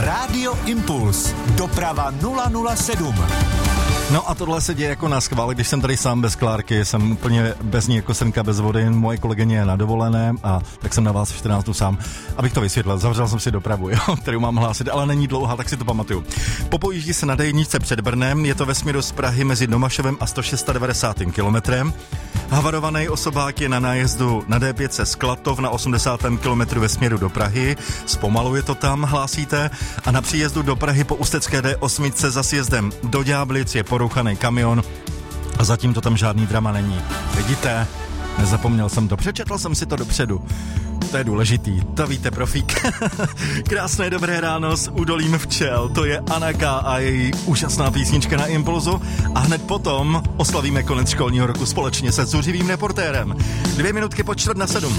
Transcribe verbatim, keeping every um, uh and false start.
Rádio Impuls. Doprava nula nula sedm. No a tohle se děje jako na schvál, když jsem tady sám bez Klárky, jsem úplně bez ní jako srnka bez vody, moje kolegyně je na dovolené a tak jsem na vás v čtrnáctu sám, abych to vysvětlil, zavřel jsem si dopravu, jo, kterou mám hlásit, ale není dlouhá, tak si to pamatuju. Popojíždí se na dé jedničce před Brnem, je to ve směru z Prahy mezi Domašovem a sto devadesát šest kilometrem. Havarovaný osobák je na nájezdu na dé pět z Klatov na osmdesátém kilometru ve směru do Prahy, zpomaluje to tam, hlásíte, a na příjezdu do Prahy po Ústecké dé osm za sjezdem do Ďáblic je porouchaný kamion a zatím to tam žádný drama není. Vidíte? Nezapomněl jsem to, přečetl jsem si to dopředu. To je důležitý, to víte, profík. Krásné dobré ráno s údolím včel, to je Anaka a její úžasná písnička na Impulzu a hned potom oslavíme konec školního roku společně se zuřivým reportérem. Dvě minutky po čtvrt na sedm.